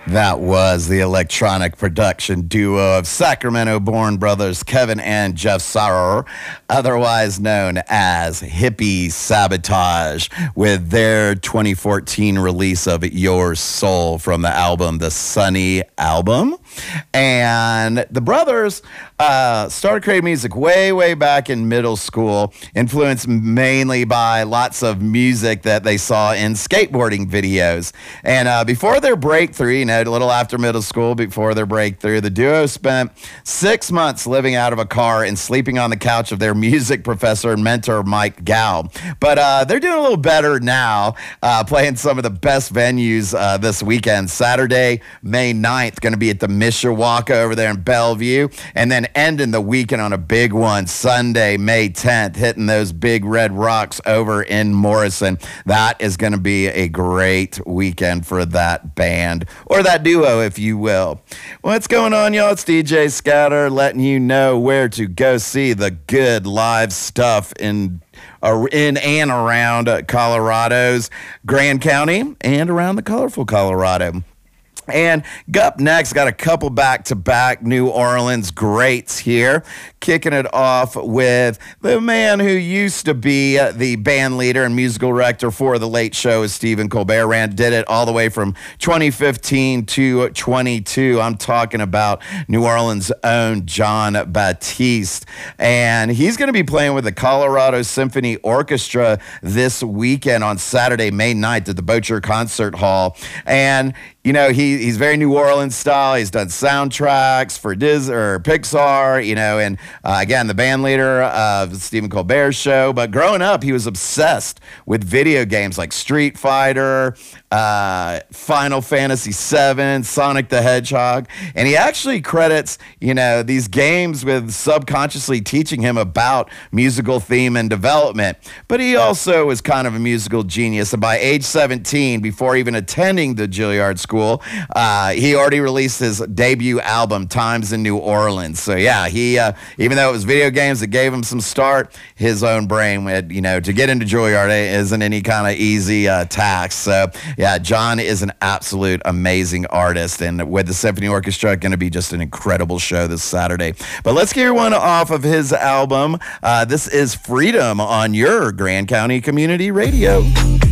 That was the electronic production duo of Sacramento-born brothers Kevin and Jeff Sauer, otherwise known as Hippie Sabotage, with their 2014 release of Your Soul from the album The Sunny Album. And the brothers started creating music way back in middle school, influenced mainly by lots of music that they saw in skateboarding videos. And before their breakthrough, a little after middle school, before their breakthrough, the duo spent 6 months living out of a car and sleeping on the couch of their music professor and mentor, Mike Gow. But they're doing a little better now, playing some of the best venues this weekend. Saturday, May 9th, going to be at the Mishawaka over there in Bellevue, and then ending the weekend on a big one, Sunday, May 10th, hitting those big red rocks over in Morrison. That is going to be a great weekend for that band, or that duo, if you will. What's going on, y'all? It's DJ Scatter letting you know where to go see the good live stuff in and around Colorado's Grand County and around the colorful Colorado. And up next, got a couple back-to-back New Orleans greats here. Kicking it off with the man who used to be the band leader and musical director for The Late Show with Stephen Colbert. Did it all the way from 2015 to 22. I'm talking about New Orleans' own Jon Batiste. And he's going to be playing with the Colorado Symphony Orchestra this weekend on Saturday, May 9th at the Bocher Concert Hall. And he's very New Orleans style. He's done soundtracks for Disney or Pixar, and again, the band leader of Stephen Colbert's show. But growing up, he was obsessed with video games like Street Fighter, Final Fantasy VII, Sonic the Hedgehog. And he actually credits, these games with subconsciously teaching him about musical theme and development. But he also was kind of a musical genius. And by age 17, before even attending the Juilliard School, he already released his debut album, Times in New Orleans. So yeah, he even though it was video games that gave him some start, his own brain had, to get into Juilliard isn't any kind of easy task. So yeah, Jon is an absolute amazing artist, and with the Symphony Orchestra, going to be just an incredible show this Saturday. But let's hear one off of his album. This is Freedom on your Grand County Community Radio.